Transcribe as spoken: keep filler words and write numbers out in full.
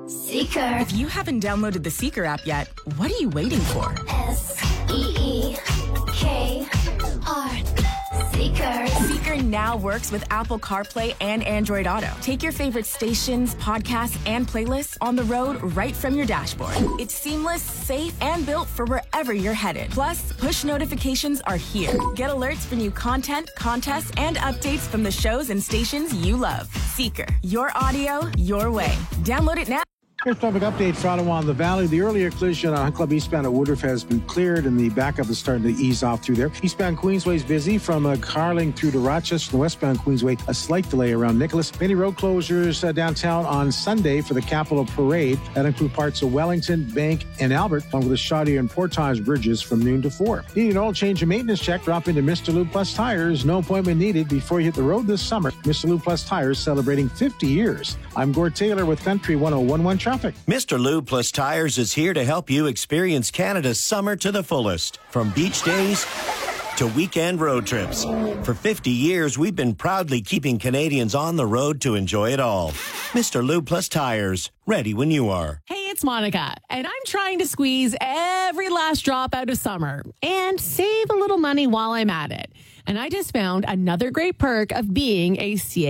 Seeker. If you haven't downloaded the Seeker app yet, what are you waiting for? S E E K R. Seeker. Seeker now works with Apple CarPlay and Android Auto. Take your favorite stations, podcasts, and playlists on the road right from your dashboard. It's seamless, safe, and built for wherever you're headed. Plus, push notifications are here. Get alerts for new content, contests, and updates from the shows and stations you love. Seeker. Your audio, your way. Download it now. Here's traffic update for Ottawa and the Valley. The earlier collision on Hunt Club eastbound at Woodruff has been cleared, and the backup is starting to ease off through there. Eastbound Queensway is busy from uh, Carling through to Rochester. The westbound Queensway, a slight delay around Nicholas. Many road closures uh, downtown on Sunday for the Capitol Parade. That include parts of Wellington, Bank, and Albert, along with the Chaudière and Portage bridges from noon to four. Need an oil change and maintenance check? Drop into Mister Lube Plus Tires. No appointment needed before you hit the road this summer. Mister Lube Plus Tires celebrating fifty years. I'm Gord Taylor with Country one oh one one Traffic. Mister Lube Plus Tires is here to help you experience Canada's summer to the fullest. From beach days to weekend road trips. For fifty years, we've been proudly keeping Canadians on the road to enjoy it all. Mister Lube Plus Tires, ready when you are. Hey, it's Monica, and I'm trying to squeeze every last drop out of summer and save a little money while I'm at it. And I just found another great perk of being a C A